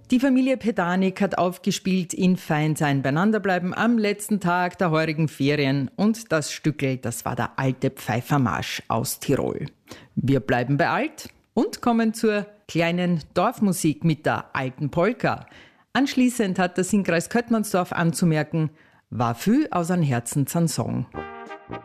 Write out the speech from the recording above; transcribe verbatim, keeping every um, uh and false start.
Die Familie Pedanik hat aufgespielt in Feinsein Beieinanderbleiben am letzten Tag der heurigen Ferien. Und das Stückel, das war der alte Pfeifermarsch aus Tirol. Wir bleiben bei alt und kommen zur kleinen Dorfmusik mit der alten Polka. Anschließend hat der Singkreis Köttmannsdorf anzumerken, war viel aus einem Herzen zum Song.